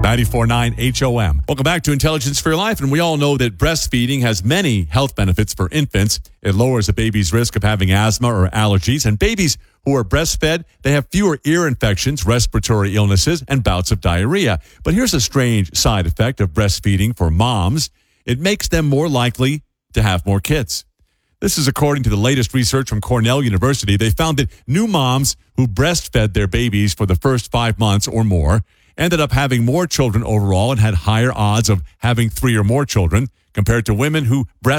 94.9 HOM. Welcome back to Intelligence for Your Life. And we all know that breastfeeding has many health benefits for infants. It lowers a baby's risk of having asthma or allergies. And babies who are breastfed, they have fewer ear infections, respiratory illnesses, and bouts of diarrhea. But here's a strange side effect of breastfeeding for moms. It makes them more likely to have more kids. This is according to the latest research from Cornell University. They found that new moms who breastfed their babies for the first 5 months or more ended up having more children overall and had higher odds of having 3 or more children compared to women who breastfed